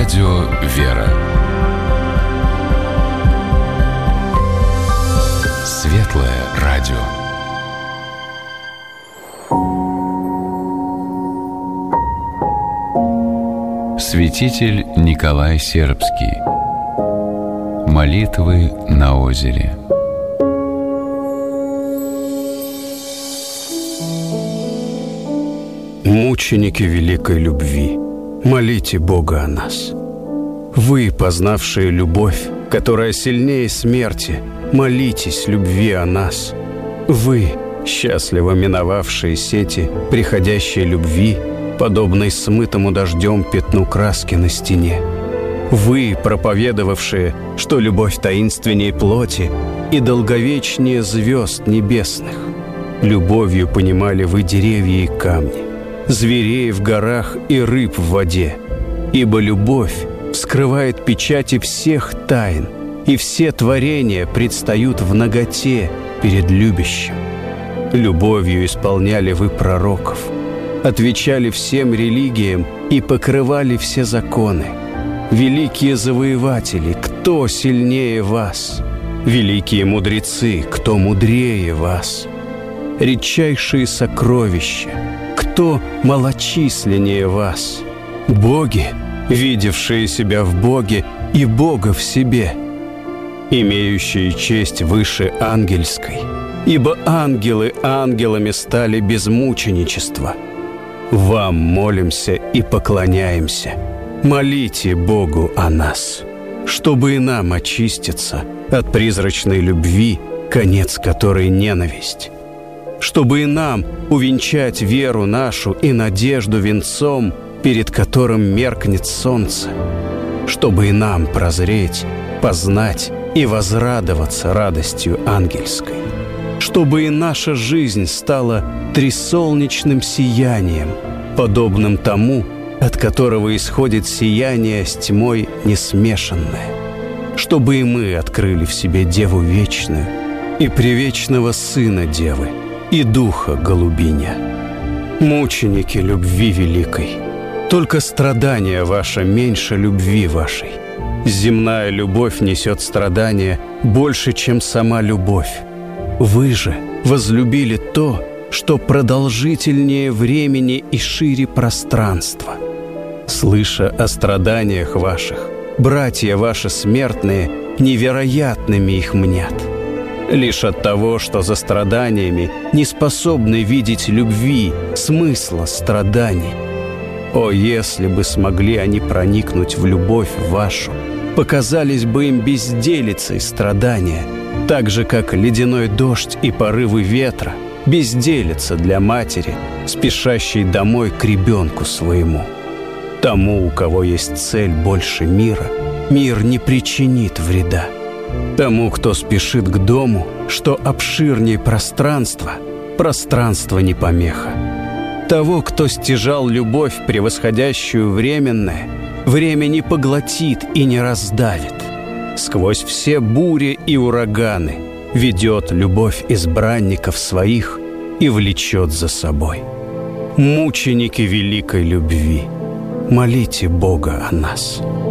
Радио «Вера». Светлое радио. Святитель Николай Сербский. Молитвы на озере. Мученики великой любви, молите Бога о нас. Вы, познавшие любовь, которая сильнее смерти, молитесь любви о нас. Вы, счастливо миновавшие сети приходящей любви, подобной смытому дождем пятну краски на стене. Вы, проповедовавшие, что любовь таинственнее плоти и долговечнее звезд небесных. Любовью понимали вы деревья и камни, зверей в горах и рыб в воде, ибо любовь вскрывает печати всех тайн, и все творения предстают в наготе перед любящим. Любовью исполняли вы пророков, отвечали всем религиям и покрывали все законы. Великие завоеватели, кто сильнее вас? Великие мудрецы, кто мудрее вас? Редчайшие сокровища, кто малочисленнее вас? Боги, видевшие себя в Боге и Бога в себе, имеющие честь выше ангельской, ибо ангелы ангелами стали без мученичества. Вам молимся и поклоняемся. Молите Богу о нас, чтобы и нам очиститься от призрачной любви, конец которой ненависть. Чтобы и нам увенчать веру нашу и надежду венцом, перед которым меркнет солнце. Чтобы и нам прозреть, познать и возрадоваться радостью ангельской. Чтобы и наша жизнь стала трисолнечным сиянием, подобным тому, от которого исходит сияние с тьмой несмешанное. Чтобы и мы открыли в себе Деву Вечную и превечного Сына Девы, и Духа Голубиня. Мученики любви великой, только страдание ваше меньше любви вашей. Земная любовь несет страдания больше, чем сама любовь. Вы же возлюбили то, что продолжительнее времени и шире пространства. Слыша о страданиях ваших, братья ваши смертные невероятными их мнят. Лишь от того, что за страданиями не способны видеть любви, смысла страданий. О, если бы смогли они проникнуть в любовь вашу, показались бы им безделицей страдания, так же, как ледяной дождь и порывы ветра безделица для матери, спешащей домой к ребенку своему. Тому, у кого есть цель больше мира, мир не причинит вреда. Тому, кто спешит к дому, что обширнее пространства, пространство не помеха. Того, кто стяжал любовь, превосходящую временное, время не поглотит и не раздавит. Сквозь все бури и ураганы ведет любовь избранников своих и влечет за собой. Мученики великой любви, молите Бога о нас.